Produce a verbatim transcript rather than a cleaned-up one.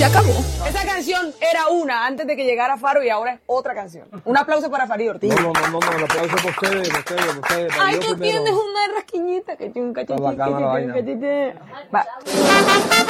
acabó. Esa canción era una antes de que llegara Faro y ahora es otra canción. Un aplauso para Farid Ortiz. No, no, no, no, no, el aplauso por ustedes, por ustedes, por ustedes. Ay, Yo tú primero. tienes una rasquiñita que un Está bacana la vaina. cachete. Va.